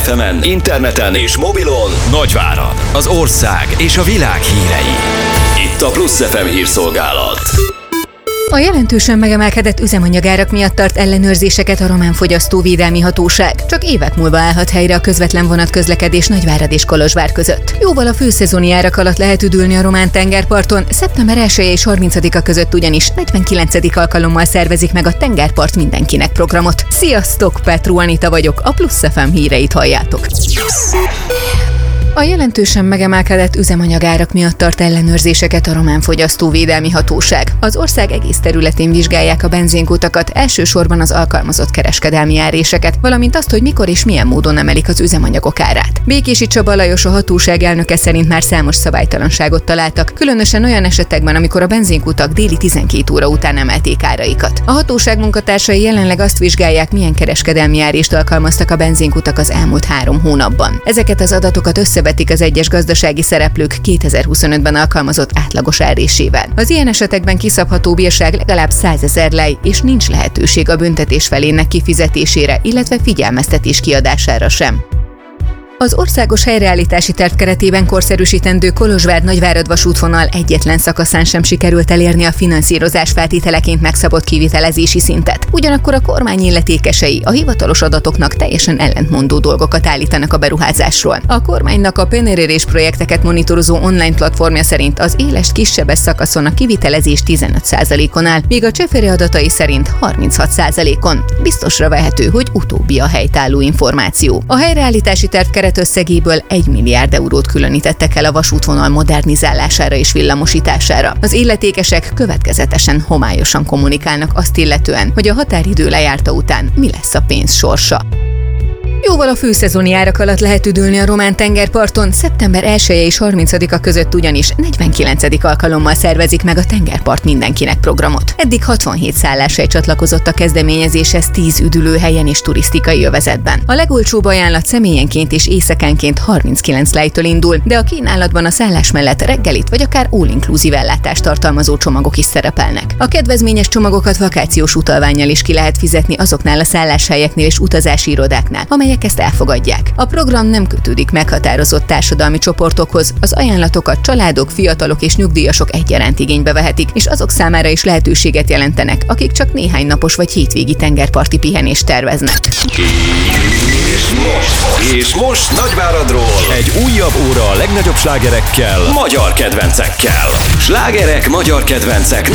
FM-en, interneten és mobilon Nagyvárad, az ország és a világ hírei. Itt a Plusz FM hírszolgálat. A jelentősen megemelkedett üzemanyagárak miatt tart ellenőrzéseket a Román Fogyasztóvédelmi Hatóság. Csak évek múlva állhat helyre a közvetlen vonatközlekedés Nagyvárad és Kolozsvár között. Jóval a főszezoni árak alatt lehet üdülni a román tengerparton, szeptember 1 és 30-a között ugyanis 49. alkalommal szervezik meg a Tengerpart Mindenkinek programot. Sziasztok, Petru Anita vagyok, a Plusz FM híreit halljátok. A jelentősen megemelkedett üzemanyagárak miatt tart ellenőrzéseket a Román Fogyasztóvédelmi Hatóság. Az ország egész területén vizsgálják a benzinkutakat, elsősorban az alkalmazott kereskedelmi áréseket, valamint azt, hogy mikor és milyen módon emelik az üzemanyagok árát. Békési Csaba Lajos, a hatóság elnöke szerint már számos szabálytalanságot találtak, különösen olyan esetekben, amikor a benzinkutak déli 12 óra után emelték áraikat. A hatóság munkatársai jelenleg azt vizsgálják, milyen kereskedelmi árést alkalmaztak a benzinkutak az elmúlt 3 hónapban. Ezeket az adatokat összevetik az egyes gazdasági szereplők 2025-ben alkalmazott átlagos árésével. Az ilyen esetekben kiszabható bírság legalább 100 000 lej, és nincs lehetőség a büntetés felének kifizetésére, illetve figyelmeztetés kiadására sem. Az országos helyreállítási terv keretében korszerűsítendő Kolozsvár-Nagyvárad vasútvonal egyetlen szakaszán sem sikerült elérni a finanszírozás feltételeként megszabott kivitelezési szintet. Ugyanakkor a kormány illetékesei a hivatalos adatoknak teljesen ellentmondó dolgokat állítanak a beruházásról. A kormánynak a PNRR-s projekteket monitorozó online platformja szerint az élest kisebbes szakaszon a kivitelezés 15%-on áll, míg a Csefere adatai szerint 36%-on. Biztosra vehető, hogy utóbbi a helytálló információ. A helyreállítási terv összegéből 1 milliárd eurót különítettek el a vasútvonal modernizálására és villamosítására. Az illetékesek következetesen homályosan kommunikálnak azt illetően, hogy a határidő lejárta után mi lesz a pénz sorsa. Jóval a főszezoni árak alatt lehet üdülni a román tengerparton, szeptember 1 és 30-a között ugyanis 49. alkalommal szervezik meg a Tengerpart Mindenkinek programot. Eddig 67 szálláshely csatlakozott a kezdeményezéshez 10 üdülőhelyen és turisztikai övezetben. A legolcsóbb ajánlat személyenként és éjszakánként 39 lejtől indul, de a kínálatban a szállás mellett reggelit vagy akár all-inclusive ellátást tartalmazó csomagok is szerepelnek. A kedvezményes csomagokat vakációs utalvánnyal is ki lehet fizetni azoknál a szálláshelyeknél és utazási irodáknál, amelyek ezt elfogadják. A program nem kötődik meghatározott társadalmi csoportokhoz, az ajánlatokat családok, fiatalok és nyugdíjasok egyaránt igénybe vehetik, és azok számára is lehetőséget jelentenek, akik csak néhány napos vagy hétvégi tengerparti pihenést terveznek. És most Nagyváradról egy újabb óra a legnagyobb slágerekkel, magyar kedvencekkel. Slágerek, magyar kedvencek